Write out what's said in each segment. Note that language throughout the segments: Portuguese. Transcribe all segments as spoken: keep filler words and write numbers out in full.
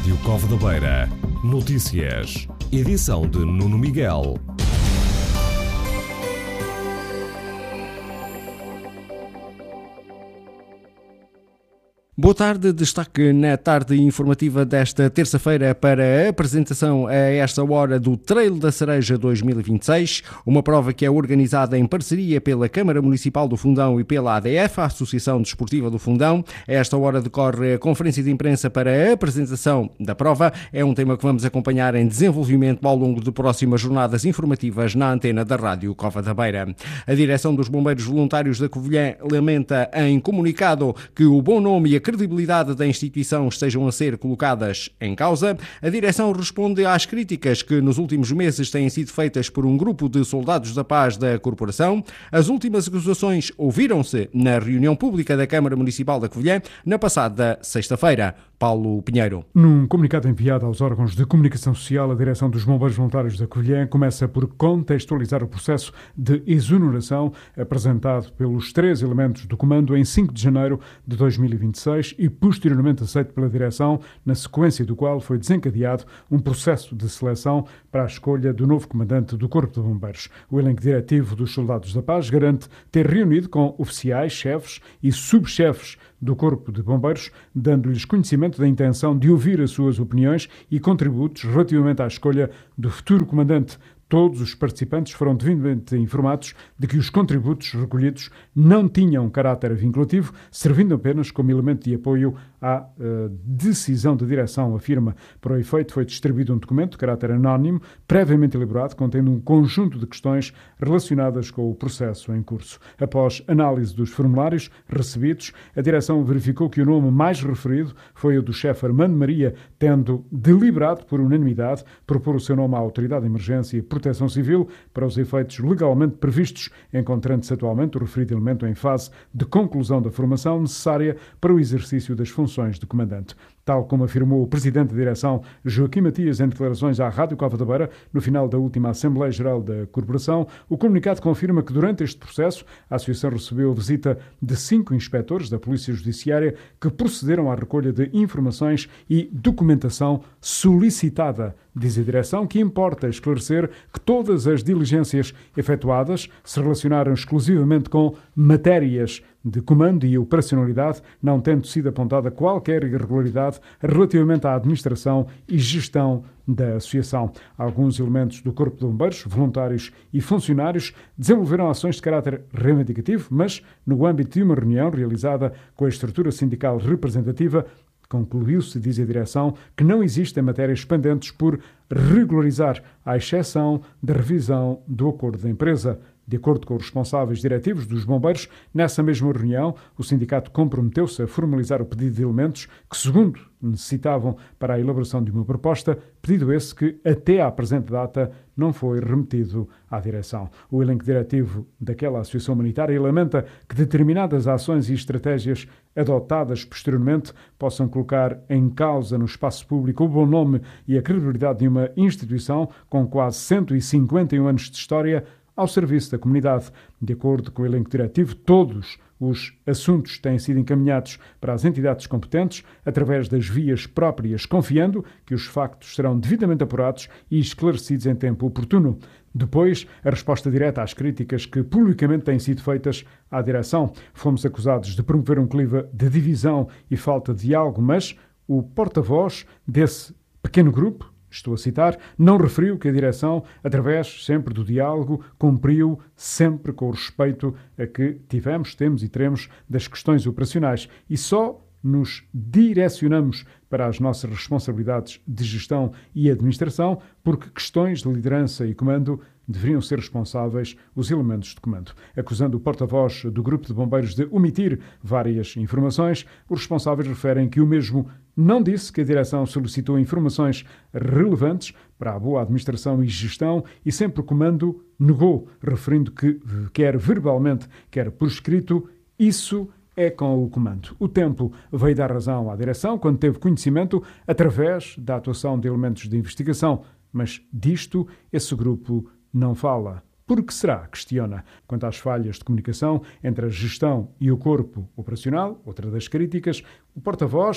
Rádio Cova da Beira. Notícias. Edição de Nuno Miguel. Boa tarde, destaque na tarde informativa desta terça-feira para a apresentação a esta hora do Trail da Cereja dois mil e vinte e seis, uma prova que é organizada em parceria pela Câmara Municipal do Fundão e pela A D F, a Associação Desportiva do Fundão. A esta hora decorre a conferência de imprensa para a apresentação da prova. É um tema que vamos acompanhar em desenvolvimento ao longo de próximas jornadas informativas na antena da Rádio Cova da Beira. A direção dos Bombeiros Voluntários da Covilhã lamenta em comunicado que o bom nome e a credibilidade da instituição estejam a ser colocadas em causa. A direção responde às críticas que nos últimos meses têm sido feitas por um grupo de soldados da paz da corporação. As últimas acusações ouviram-se na reunião pública da Câmara Municipal da Covilhã na passada sexta-feira. Paulo Pinheiro. Num comunicado enviado aos órgãos de comunicação social, a direção dos Bombeiros Voluntários da Covilhã começa por contextualizar o processo de exoneração apresentado pelos três elementos do comando em cinco de janeiro de dois mil e vinte e seis e posteriormente aceito pela direção, na sequência do qual foi desencadeado um processo de seleção para a escolha do novo comandante do Corpo de Bombeiros. O elenco diretivo dos Soldados da Paz garante ter reunido com oficiais, chefes e subchefes do Corpo de Bombeiros, dando-lhes conhecimento da intenção de ouvir as suas opiniões e contributos relativamente à escolha do futuro comandante. Todos os participantes foram devidamente informados de que os contributos recolhidos não tinham caráter vinculativo, servindo apenas como elemento de apoio à uh, decisão da direção, afirma. Para o efeito, foi distribuído um documento de caráter anónimo, previamente elaborado, contendo um conjunto de questões relacionadas com o processo em curso. Após análise dos formulários recebidos, a direção verificou que o nome mais referido foi o do chefe Armando Maria, tendo deliberado por unanimidade propor o seu nome à Autoridade de Emergência e Proteção Civil para os efeitos legalmente previstos, encontrando-se atualmente o referido elemento em fase de conclusão da formação necessária para o exercício das funções de comandante. Tal como afirmou o Presidente da Direção, Joaquim Matias, em declarações à Rádio Cova da Beira, no final da última Assembleia Geral da Corporação, o comunicado confirma que durante este processo a Associação recebeu a visita de cinco inspectores da Polícia Judiciária que procederam à recolha de informações e documentação solicitada. Diz a direção que importa esclarecer que todas as diligências efetuadas se relacionaram exclusivamente com matérias de comando e operacionalidade, não tendo sido apontada qualquer irregularidade relativamente à administração e gestão da Associação. Alguns elementos do Corpo de Bombeiros, voluntários e funcionários, desenvolveram ações de caráter reivindicativo, mas no âmbito de uma reunião realizada com a estrutura sindical representativa, concluiu-se, diz a direção, que não existem matérias pendentes por regularizar, à exceção da revisão do acordo da empresa. De acordo com os responsáveis diretivos dos bombeiros, nessa mesma reunião, o sindicato comprometeu-se a formalizar o pedido de elementos que, segundo necessitavam para a elaboração de uma proposta, pedido esse que, até à presente data, não foi remetido à direção. O elenco diretivo daquela associação humanitária lamenta que determinadas ações e estratégias adotadas posteriormente possam colocar em causa no espaço público o bom nome e a credibilidade de uma instituição com quase cento e cinquenta e um anos de história ao serviço da comunidade. De acordo com o elenco diretivo, todos os assuntos têm sido encaminhados para as entidades competentes através das vias próprias, confiando que os factos serão devidamente apurados e esclarecidos em tempo oportuno. Depois, a resposta direta às críticas que publicamente têm sido feitas à direção. Fomos acusados de promover um clima de divisão e falta de diálogo, mas o porta-voz desse pequeno grupo, estou a citar, não referiu que a direção, através sempre do diálogo, cumpriu sempre com o respeito a que tivemos, temos e teremos das questões operacionais e só nos direcionamos para as nossas responsabilidades de gestão e administração, porque questões de liderança e comando deveriam ser responsáveis os elementos de comando. Acusando o porta-voz do Grupo de Bombeiros de omitir várias informações, os responsáveis referem que o mesmo não disse que a direção solicitou informações relevantes para a boa administração e gestão e sempre o comando negou, referindo que, quer verbalmente, quer por escrito, isso é com o comando. O tempo veio dar razão à direção quando teve conhecimento através da atuação de elementos de investigação, mas disto esse grupo não fala. Por que será? Questiona. Quanto às falhas de comunicação entre a gestão e o corpo operacional, outra das críticas, o porta-voz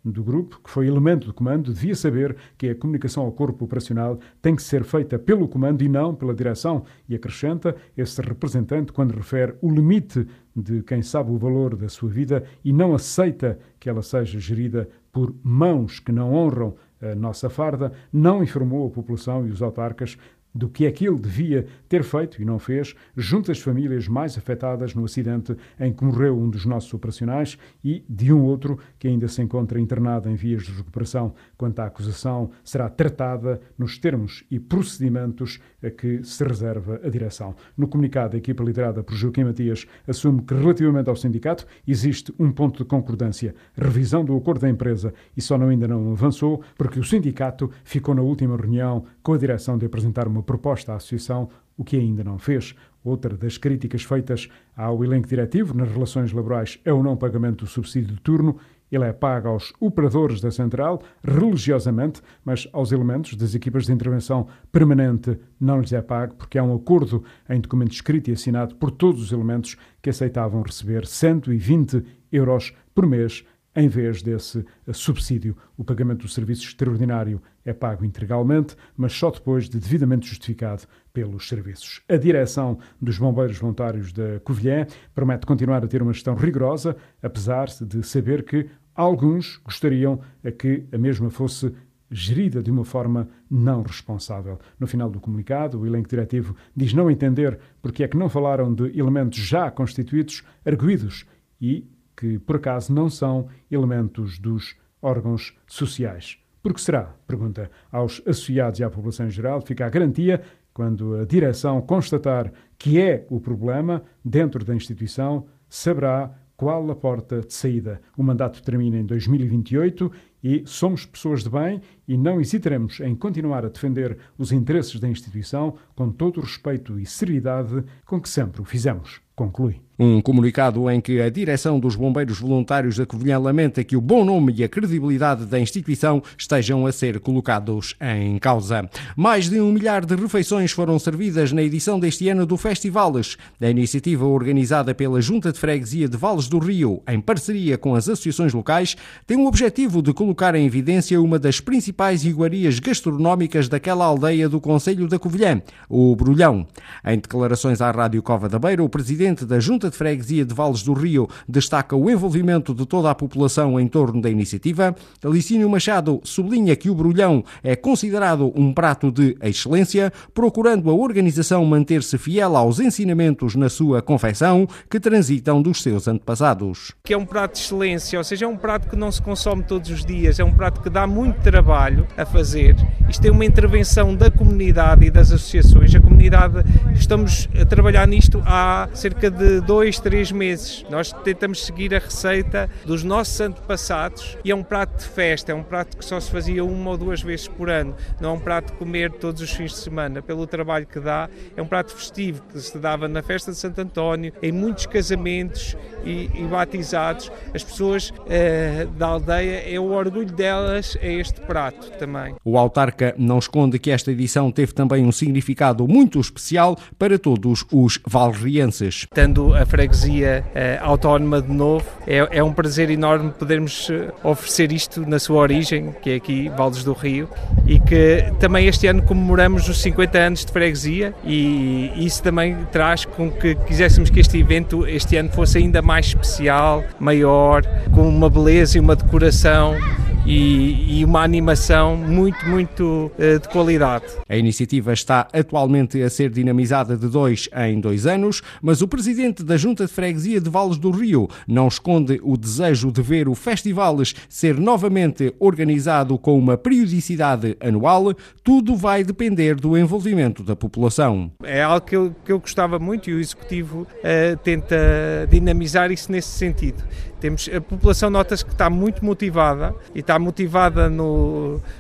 do grupo, que foi elemento do comando, devia saber que a comunicação ao corpo operacional tem que ser feita pelo comando e não pela direção, e acrescenta esse representante quando refere o limite de quem sabe o valor da sua vida e não aceita que ela seja gerida por mãos que não honram a nossa farda, não informou a população e os autarcas do que é que ele devia ter feito e não fez, junto às famílias mais afetadas no acidente em que morreu um dos nossos operacionais e de um outro que ainda se encontra internado em vias de recuperação. Quanto à acusação, será tratada nos termos e procedimentos a que se reserva a direção. No comunicado, a equipa liderada por Joaquim Matias assume que, relativamente ao sindicato, existe um ponto de concordância, revisão do acordo da empresa, e só não ainda não avançou porque o sindicato ficou na última reunião com a direção de apresentar uma proposta à associação, o que ainda não fez. Outra das críticas feitas ao elenco diretivo nas relações laborais é o não pagamento do subsídio de turno. Ele é pago aos operadores da central, religiosamente, mas aos elementos das equipas de intervenção permanente não lhes é pago, porque há um acordo em documento escrito e assinado por todos os elementos que aceitavam receber cento e vinte euros por mês em vez desse subsídio. O pagamento do serviço extraordinário é pago integralmente, mas só depois de devidamente justificado pelos serviços. A direção dos Bombeiros Voluntários da Covilhã promete continuar a ter uma gestão rigorosa, apesar de saber que alguns gostariam que a mesma fosse gerida de uma forma não responsável. No final do comunicado, o elenco diretivo diz não entender porque é que não falaram de elementos já constituídos, arguídos e que, por acaso, não são elementos dos órgãos sociais. Por que será? Pergunta aos associados e à população em geral. Fica a garantia, quando a direção constatar que é o problema dentro da instituição, saberá qual a porta de saída. O mandato termina em dois mil e vinte e oito e somos pessoas de bem e não hesitaremos em continuar a defender os interesses da instituição com todo o respeito e seriedade com que sempre o fizemos. Conclui. Um comunicado em que a direção dos Bombeiros Voluntários da Covilhã lamenta que o bom nome e a credibilidade da instituição estejam a ser colocados em causa. Mais de um milhar de refeições foram servidas na edição deste ano do Festivales. A iniciativa organizada pela Junta de Freguesia de Vales do Rio, em parceria com as associações locais, tem o objetivo de colocar em evidência uma das principais iguarias gastronómicas daquela aldeia do concelho da Covilhã, o Brulhão. Em declarações à Rádio Cova da Beira, o presidente da Junta de Freguesia de Vales do Rio destaca o envolvimento de toda a população em torno da iniciativa. Licínio Machado sublinha que o brulhão é considerado um prato de excelência, procurando a organização manter-se fiel aos ensinamentos na sua confecção que transitam dos seus antepassados. Que é um prato de excelência, ou seja, é um prato que não se consome todos os dias, é um prato que dá muito trabalho a fazer. Isto é uma intervenção da comunidade e das associações. A comunidade, estamos a trabalhar nisto há cerca de dois, três meses. Nós tentamos seguir a receita dos nossos antepassados e é um prato de festa, é um prato que só se fazia uma ou duas vezes por ano, não é um prato de comer todos os fins de semana. Pelo trabalho que dá, é um prato festivo que se dava na festa de Santo António, em muitos casamentos e, e batizados. As pessoas uh, da aldeia, é o orgulho delas, é este prato também. O autarca não esconde que esta edição teve também um significado muito especial para todos os valrienses. Tendo a freguesia uh, autónoma de novo, é, é um prazer enorme podermos uh, oferecer isto na sua origem, que é aqui, Vales do Rio, e que também este ano comemoramos os cinquenta anos de freguesia e isso também traz com que quiséssemos que este evento este ano fosse ainda mais especial, maior, com uma beleza e uma decoração e, e uma animação muito, muito uh, de qualidade. A iniciativa está atualmente a ser dinamizada de dois em dois anos, mas o presidente da Junta de Freguesia de Vales do Rio não esconde o desejo de ver o Festivales ser novamente organizado com uma periodicidade anual. Tudo vai depender do envolvimento da população. É algo que eu, que eu gostava muito e o Executivo uh, tenta dinamizar isso nesse sentido. Temos, a população nota-se que está muito motivada e está motivada no,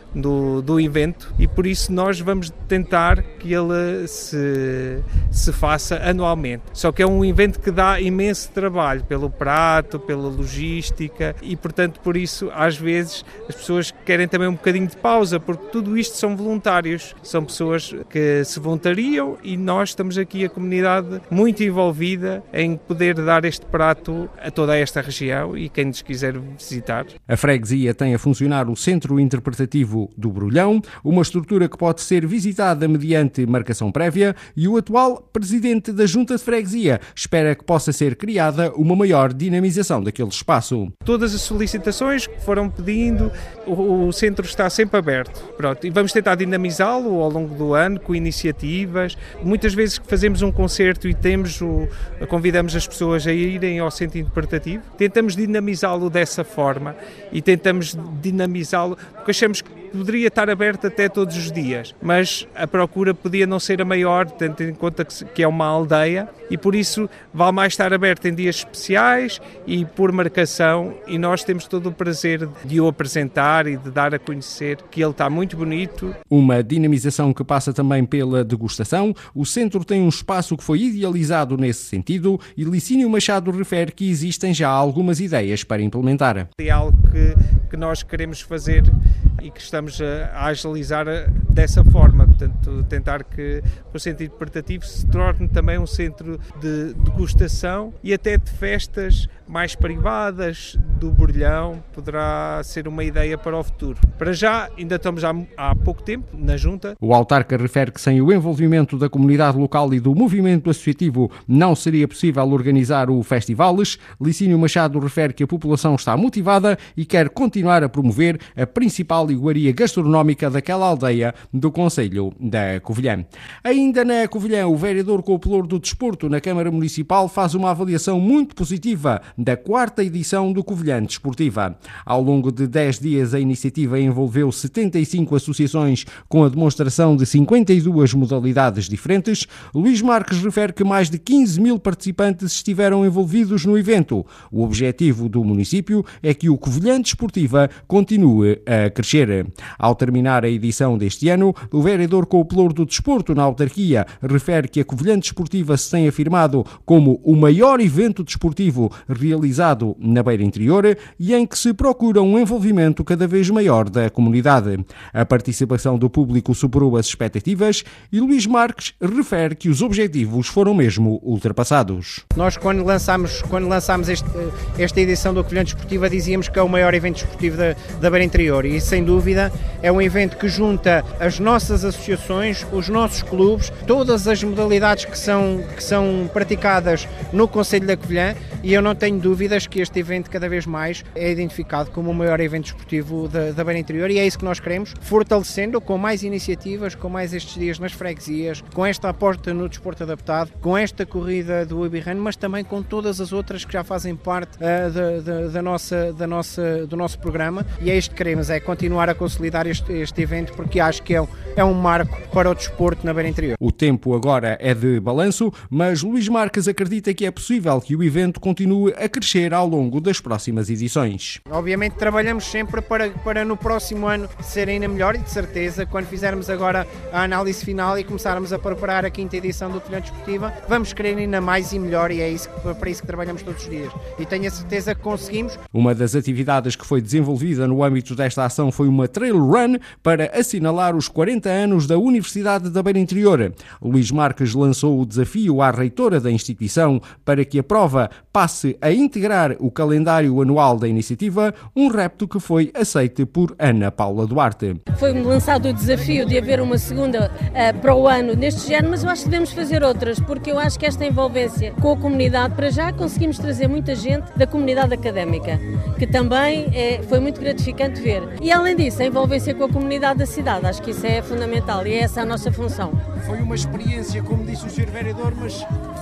do, do evento e por isso nós vamos tentar que ele se, se faça anualmente. Só que é um evento que dá imenso trabalho pelo prato, pela logística e, portanto, por isso, às vezes, as pessoas querem também um bocadinho de pausa, porque tudo isto são voluntários, são pessoas que se voluntariam e nós estamos aqui, a comunidade, muito envolvida em poder dar este prato a toda esta região e quem nos quiser visitar. A freguesia tem a funcionar o Centro Interpretativo do Brulhão, uma estrutura que pode ser visitada mediante marcação prévia, e o atual presidente da Junta de Freguesia espera que possa ser criada uma maior dinamização daquele espaço. Todas as solicitações que foram pedindo, o, o centro está sempre aberto. Pronto, e vamos tentar dinamizá-lo ao longo do ano com iniciativas. Muitas vezes que fazemos um concerto e temos o, convidamos as pessoas a irem ao centro interpretativo, tentamos dinamizá-lo dessa forma e tentamos dinamizá-lo porque achamos que poderia estar aberto até todos os dias, mas a procura podia não ser a maior, tendo em conta que é uma aldeia e por isso vale mais estar aberto em dias especiais e por marcação, e nós temos todo o prazer de o apresentar e de dar a conhecer que ele está muito bonito. Uma dinamização que passa também pela degustação. O centro tem um espaço que foi idealizado nesse sentido e Licínio Machado refere que existem já algumas ideias para implementar. É algo que, que nós queremos fazer e que estamos a agilizar dessa forma, portanto, tentar que o centro interpretativo se torne também um centro de degustação e até de festas mais privadas do Brulhão, poderá ser uma ideia para o futuro. Para já, ainda estamos há, há pouco tempo na Junta. O autarca refere que sem o envolvimento da comunidade local e do movimento associativo não seria possível organizar o Festivales. Licínio Machado refere que a população está motivada e quer continuar a promover a principal iguaria gastronómica daquela aldeia do concelho da Covilhã. Ainda na Covilhã, o vereador com o pelour do desporto na Câmara Municipal faz uma avaliação muito positiva da quarta edição do Covilhã Desportiva. Ao longo de dez dias, a iniciativa envolveu setenta e cinco associações com a demonstração de cinquenta e duas modalidades diferentes. Luís Marques refere que mais de quinze mil participantes estiveram envolvidos no evento. O objetivo do município é que o Covilhã Desportiva continue a crescer. Ao terminar a edição deste ano, o vereador com o pelour do desporto na autarquia refere que a Covilhã Desportiva se tem afirmado como o maior evento desportivo realizado na Beira Interior e em que se procura um envolvimento cada vez maior da comunidade. A participação do público superou as expectativas e Luís Marques refere que os objetivos foram mesmo ultrapassados. Nós, quando lançámos, quando lançámos este, esta edição do Covilhã Desportiva, dizíamos que é o maior evento desportivo da, da Beira Interior e, sem dúvida, é um evento que junta as nossas associações, os nossos clubes, todas as modalidades que são, que são praticadas no Concelho da Covilhã, e eu não tenho dúvidas que este evento cada vez mais é identificado como o maior evento desportivo da, da Beira Interior, e é isso que nós queremos, fortalecendo com mais iniciativas, com mais estes dias nas freguesias, com esta aposta no desporto adaptado, com esta corrida do Webirun, mas também com todas as outras que já fazem parte uh, da, da, da nossa, da nossa, do nosso programa, e é isto que queremos, é continuar a consolidar este, este evento, porque acho que é um, é um marco para o desporto na Beira Interior. O tempo agora é de balanço, mas Luís Marques acredita que é possível que o evento continue a crescer ao longo das próximas edições. Obviamente trabalhamos sempre para, para no próximo ano ser ainda melhor, e de certeza quando fizermos agora a análise final e começarmos a preparar a quinta edição do Covilhã Desportiva, vamos querer ainda mais e melhor, e é isso, para isso que trabalhamos todos os dias, e tenho a certeza que conseguimos. Uma das atividades que foi desenvolvida no âmbito desta ação foi uma trail run para assinalar os quarenta anos da Universidade da Beira Interior. Luís Marques lançou o desafio à reitora da instituição para que a prova passe a integrar o calendário anual da iniciativa, um repto que foi aceito por Ana Paula Duarte. Foi-me lançado o desafio de haver uma segunda uh, para o ano neste género, mas eu acho que devemos fazer outras, porque eu acho que esta envolvência com a comunidade, para já conseguimos trazer muita gente da comunidade académica, que também é, foi muito gratificante ver. E além disso, a envolvência com a comunidade da cidade, acho que isso é fundamental e é essa a nossa função. Foi uma experiência, como disse o senhor vereador, mas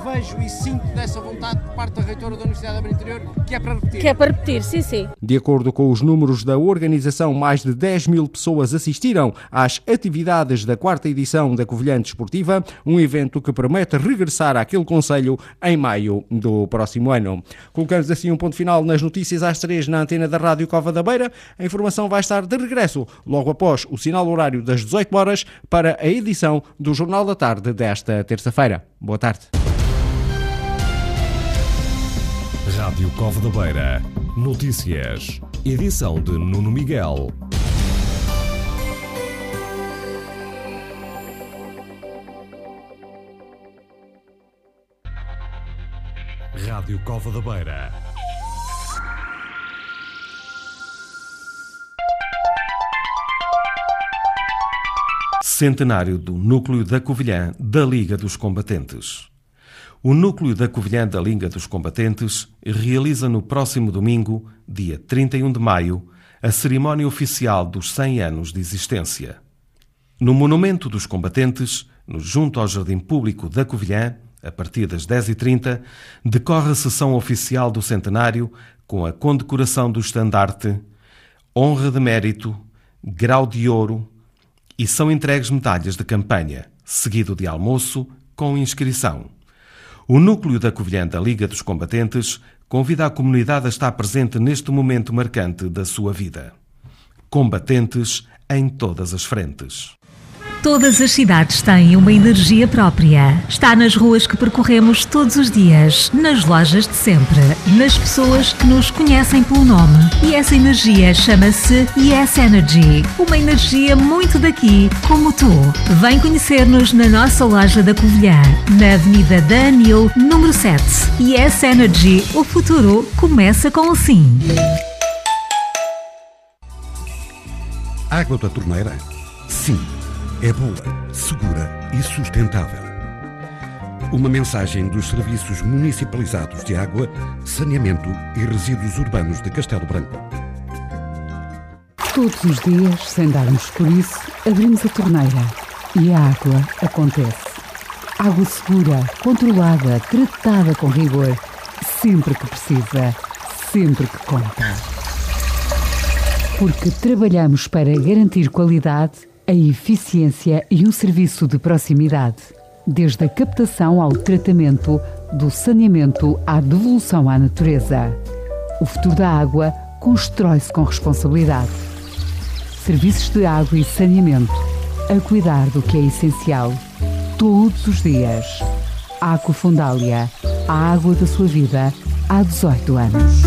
vejo e sinto dessa vontade por parte da reitora da Universidade da Beira Interior, que é para repetir. Que é para repetir, sim, sim. De acordo com os números da organização, mais de dez mil pessoas assistiram às atividades da quarta edição da Covilhã Desportiva, um evento que promete regressar àquele concelho em maio do próximo ano. Colocamos assim um ponto final nas notícias às três na antena da Rádio Cova da Beira. A informação vai estar de regresso logo após o sinal horário das dezoito horas para a edição do Jornal da Tarde desta terça-feira. Boa tarde. Rádio Cova da Beira. Notícias. Edição de Nuno Miguel. Rádio Cova da Beira. Centenário do Núcleo da Covilhã da Liga dos Combatentes. O Núcleo da Covilhã da Liga dos Combatentes realiza no próximo domingo, dia trinta e um de maio, a cerimónia oficial dos cem anos de existência. No Monumento dos Combatentes, no junto ao Jardim Público da Covilhã, a partir das dez e trinta, decorre a sessão oficial do centenário com a condecoração do estandarte, honra de mérito, grau de ouro e são entregues medalhas de campanha, seguido de almoço com inscrição. O Núcleo da Covilhã da Liga dos Combatentes convida a comunidade a estar presente neste momento marcante da sua vida. Combatentes em todas as frentes. Todas as cidades têm uma energia própria. Está nas ruas que percorremos todos os dias, nas lojas de sempre, nas pessoas que nos conhecem pelo nome. E essa energia chama-se Yes Energy. Uma energia muito daqui, como tu. Vem conhecer-nos na nossa loja da Covilhã, na Avenida da Anil, número sete. Yes Energy. O futuro começa com o sim. Água da torneira? Sim. É boa, segura e sustentável. Uma mensagem dos Serviços Municipalizados de Água, Saneamento e Resíduos Urbanos de Castelo Branco. Todos os dias, sem darmos por isso, abrimos a torneira e a água acontece. Água segura, controlada, tratada com rigor, sempre que precisa, sempre que conta. Porque trabalhamos para garantir qualidade, a eficiência e o serviço de proximidade, desde a captação ao tratamento, do saneamento à devolução à natureza. O futuro da água constrói-se com responsabilidade. Serviços de água e saneamento, a cuidar do que é essencial, todos os dias. Água Fundália, a água da sua vida, há dezoito anos.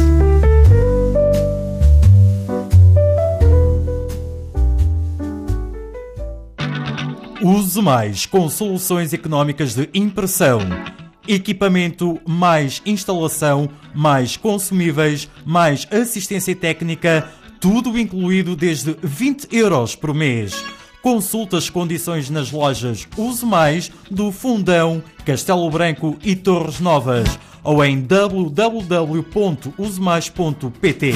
Use Mais com soluções económicas de impressão, equipamento, mais instalação, mais consumíveis, mais assistência técnica, tudo incluído desde vinte euros por mês. Consulte as condições nas lojas Use Mais do Fundão, Castelo Branco e Torres Novas ou em w w w ponto use mais ponto p t.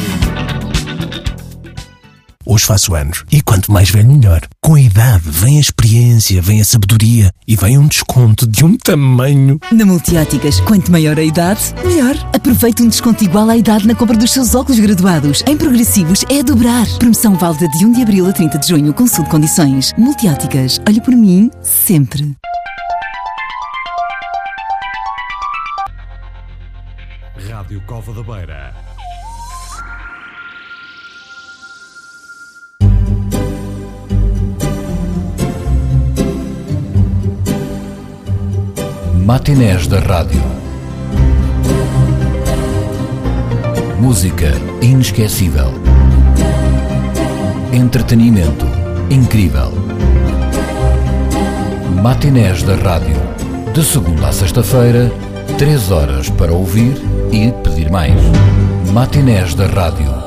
Hoje faço anos e quanto mais velho melhor. Com a idade vem a experiência, vem a sabedoria e vem um desconto de um tamanho. Na Multióticas, quanto maior a idade, melhor. Aproveite um desconto igual à idade na compra dos seus óculos graduados. Em progressivos é a dobrar. Promoção válida de um de abril a trinta de junho. Consulte condições. Multióticas, olhe por mim sempre. Rádio Cova da Beira. Matinés da Rádio. Música inesquecível. Entretenimento incrível. Matinés da Rádio. De segunda à sexta-feira, três horas para ouvir e pedir mais. Matinés da Rádio.